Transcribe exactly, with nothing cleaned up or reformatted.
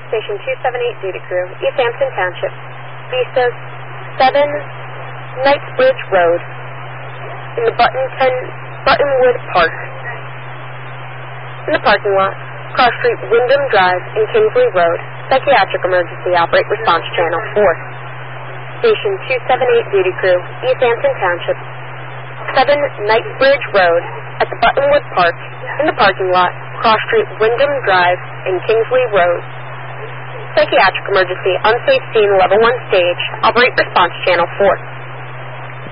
Station two seventy-eight Duty Crew, East Hampton Township, Vistas seven Knightsbridge Road, in the Buttonton, Buttonwood Park. In the parking lot, Cross Street, Wyndham Drive, and Kingsley Road. Psychiatric emergency. Operate response channel four. Station two seventy-eight Duty Crew, East Hampton Township, seven Knightsbridge Road, at the Buttonwood Park, in the parking lot, Cross Street, Wyndham Drive, and Kingsley Road. Psychiatric emergency. Unsafe scene, level one stage. Operate response channel four.